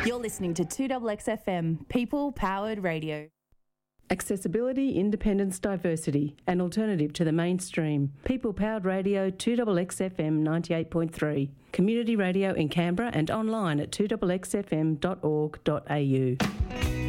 You're listening to 2XXFM, people-powered radio. Accessibility, independence, diversity, an alternative to the mainstream. People-powered radio, 2XXFM 98.3. Community radio in Canberra and online at 2XXFM.org.au.